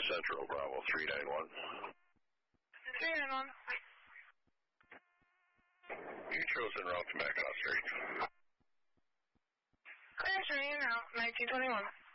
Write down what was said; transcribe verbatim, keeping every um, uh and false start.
Central, Bravo three nine one. three nine one. You chose en route to Mackinac Street. Clear, turning en route, nineteen twenty-one.